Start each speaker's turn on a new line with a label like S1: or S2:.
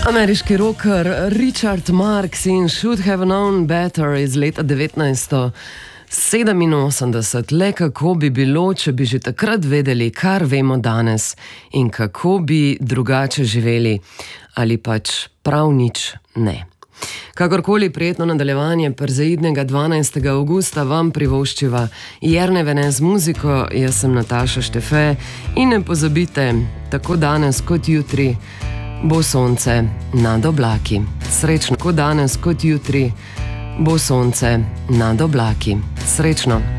S1: Ameriški rocker Richard Marx in Should Have Known Better iz leta 1987. Le kako bi bilo, če bi že takrat vedeli, kar vemo danes in kako bi drugače živeli ali pač prav nič ne. Kakorkoli, prijetno nadaljevanje perzeidnega 12. avgusta vam privoščiva Jernevene z muziko. Jaz sem Nataša Štefe in ne pozabite, tako danes kot jutri bo sonce nad oblaki. Srečno, tako danes kot jutri bo sonce nad oblaki. Srečno.